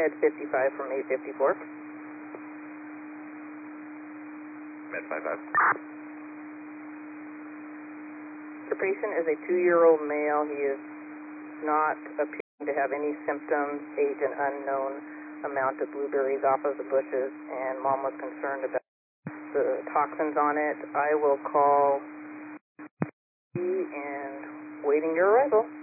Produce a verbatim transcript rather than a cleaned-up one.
Med fifty-five from eight fifty-four. Med five five. The patient is a two-year-old male. He is not appearing to have any symptoms, age an unknown, amount of blueberries off of the bushes, and mom was concerned about the toxins on it. I will call and waiting your arrival.